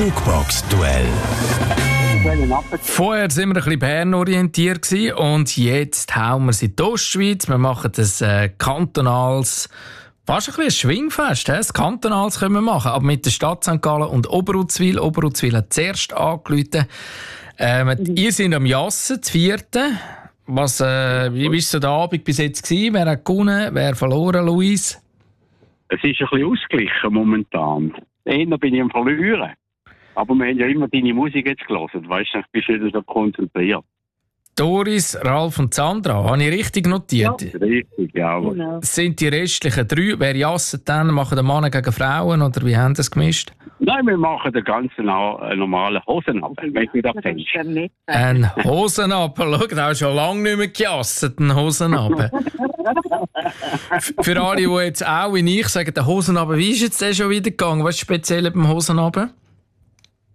Jukebox-Duell. Vorher waren wir ein bisschen Bern-orientiert und jetzt hauen wir sie in die Ostschweiz. Wir machen das kantonales, fast ein bisschen ein Schwingfest. Das kantonales können wir machen, aber mit der Stadt St. Gallen und Oberuzwil. Oberuzwil hat zuerst angerufen. Ihr seid am Jassen, das 4. Wie war so der Abend bis jetzt gewesen? Wer hat gewonnen, wer verloren, Luis? Es ist ein bisschen ausgeglichen momentan. Eher bin ich am Verlieren. Aber wir haben ja immer deine Musik jetzt gehört. Weißt du, ich bin wieder so konzentriert. Doris, Ralf und Sandra, habe ich richtig notiert? Ja, richtig, ja. Genau. Sind die restlichen 3, wer jassen dann? Machen die Männer gegen Frauen oder wie haben sie das gemischt? Nein, wir machen den ganzen normalen Hosenabend, wenn du das kennst. Ein Hosenabend, schau, da hast du schon lange nicht mehr gejasset, einen Hosenabend. Für alle, die jetzt auch wie ich sagen, der Hosenabend, wie ist jetzt der schon wieder gegangen? Was ist speziell beim Hosenabend?